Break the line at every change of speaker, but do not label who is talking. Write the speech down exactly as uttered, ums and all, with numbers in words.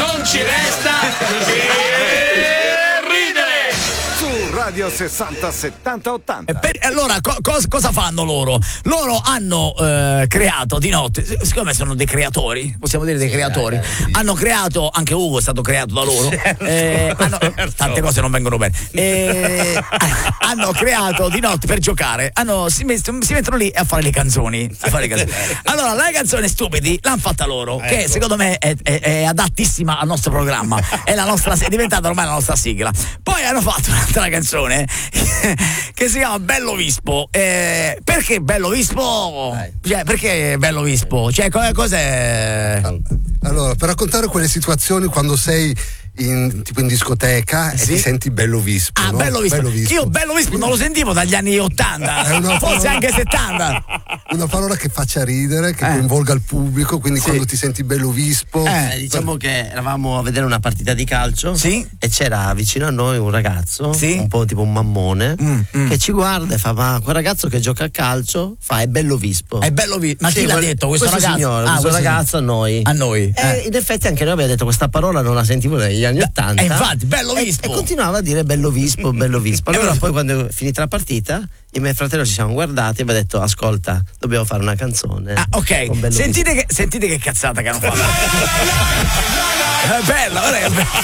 non ci resta che ridere.
Su Radio sessanta settanta ottanta.
Per, allora co- cos- cosa fanno loro? Loro hanno eh, creato di notte, siccome sono dei creatori, possiamo dire dei sì, creatori, eh, sì. hanno creato, anche Ugo è stato creato da loro, certo, eh, hanno, certo. tante cose non vengono bene, eh, hanno creato di notte per giocare, hanno, si, met- si mettono lì a fare le canzoni, a fare le canzoni. Allora la canzone Stupidi l'hanno fatta loro, ecco. Che secondo me è, è, è adattissima al nostro programma, è, la nostra, è diventata ormai la nostra sigla. Poi hanno fatto un'altra canzone che si chiama Bello Vispo. Eh, perché Bello Vispo? Cioè, perché Bello Vispo? Cioè, cos'è?
Allora, per raccontare quelle situazioni quando sei in, tipo in discoteca sì. e ti senti bello vispo.
Ah,
no?
bello vispo.
bello vispo.
Io bello vispo non lo sentivo dagli anni ottanta, forse parola, anche settanta.
Una parola che faccia ridere, che eh. coinvolga il pubblico, quindi sì. quando ti senti bello vispo.
Eh, diciamo che eravamo a vedere una partita di calcio
sì.
e c'era vicino a noi un ragazzo,
sì.
un po' tipo un mammone,
mm, mm.
che ci guarda e fa: ma quel ragazzo che gioca a calcio fa è bello vispo.
È bello vispo. Ma
sì,
chi l'ha
quel,
detto? Questo,
questo
ragazzo?
signore,
ah,
questo ragazzo a noi.
A noi.
E
eh.
in effetti anche noi abbiamo detto questa parola non la sentivo negli anni ottanta.
E infatti, bello vispo.
E, e continuava a dire bello vispo, bello vispo. Allora poi quando è finita la partita, io e mio fratello ci siamo guardati e abbiamo detto: ascolta, dobbiamo fare una canzone.
Ah, ok. Sentite che, sentite che cazzata che hanno fatto. È bella, guarda che bella.